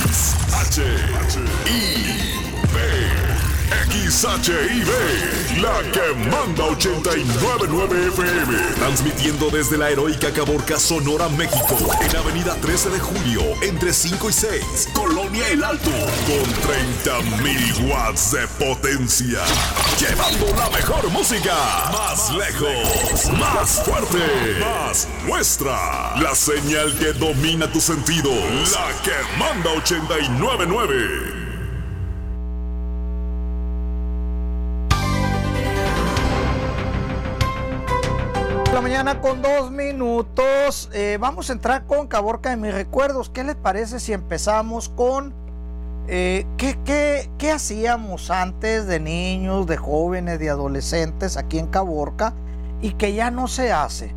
XHIB, la que manda 89.9 FM, transmitiendo desde la heroica Caborca, Sonora, México, en Avenida 13 de Julio, entre 5 y 6, Colonia El Alto, con 30.000 watts de potencia, llevando la mejor música, más lejos, más fuerte, más nuestra, la señal que domina tus sentidos, la que manda 89.9. La mañana con 2 minutos. Vamos a entrar con Caborca de mis recuerdos. ¿Qué les parece si empezamos con qué hacíamos antes de niños, de jóvenes, de adolescentes aquí en Caborca y que ya no se hace?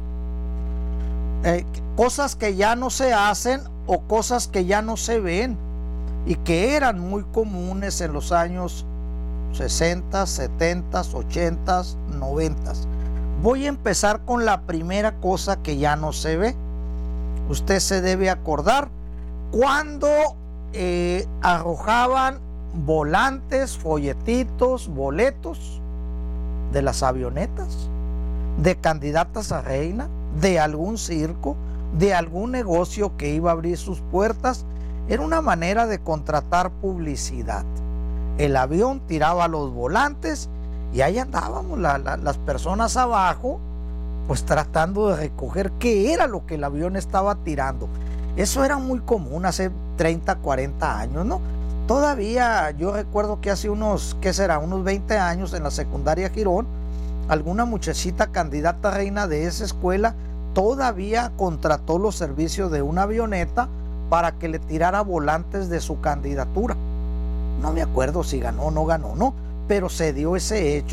Cosas que ya no se hacen o cosas que ya no se ven y que eran muy comunes en los años 60, 70, 80, 90. Voy a empezar con la primera cosa que ya no se ve. Usted se debe acordar cuando arrojaban volantes, folletitos, boletos de las avionetas, de candidatas a reina, de algún circo, de algún negocio que iba a abrir sus puertas. Era una manera de contratar publicidad. El avión tiraba los volantes y ahí andábamos las personas abajo, pues tratando de recoger qué era lo que el avión estaba tirando. Eso era muy común hace 30, 40 años, ¿no? Todavía yo recuerdo que hace unos 20 años en la secundaria Girón, alguna muchachita candidata a reina de esa escuela todavía contrató los servicios de una avioneta para que le tirara volantes de su candidatura. No me acuerdo si ganó o no ganó, ¿no? Pero se dio ese hecho.